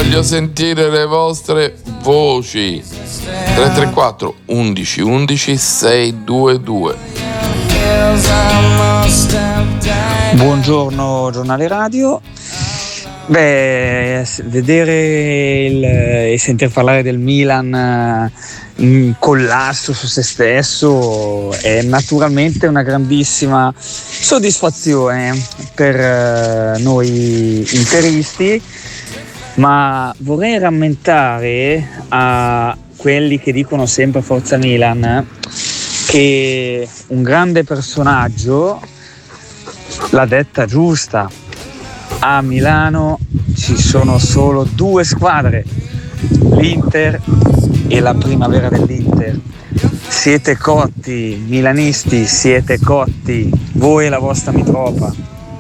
Voglio sentire le vostre voci. 334 11 11 622. Buongiorno giornale radio. Vedere e sentir parlare del Milan in collasso su se stesso è naturalmente una grandissima soddisfazione per noi interisti, ma vorrei rammentare a quelli che dicono sempre Forza Milan che un grande personaggio l'ha detta giusta: a Milano ci sono solo due squadre, l'Inter e la primavera dell'Inter. Siete cotti, milanisti, siete cotti, voi e la vostra Mitropa.